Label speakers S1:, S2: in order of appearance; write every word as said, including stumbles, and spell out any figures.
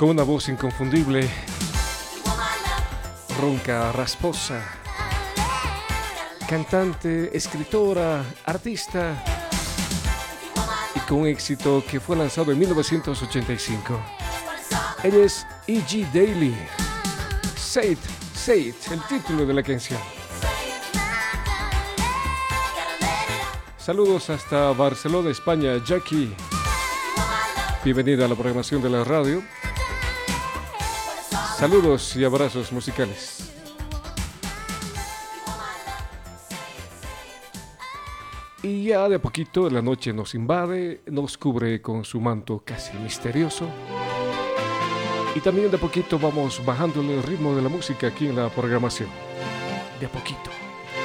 S1: con una voz inconfundible, ronca, rasposa, cantante, escritora, artista y con un éxito que fue lanzado en mil novecientos ochenta y cinco. Ella es E G Daily. Say It, Say It, el título de la canción. Saludos hasta Barcelona, España, Jackie. Bienvenida a la programación de la radio. Saludos y abrazos musicales. Y ya de a poquito la noche nos invade, nos cubre con su manto casi misterioso. Y también de a poquito vamos bajándole el ritmo de la música aquí en la programación. De a poquito.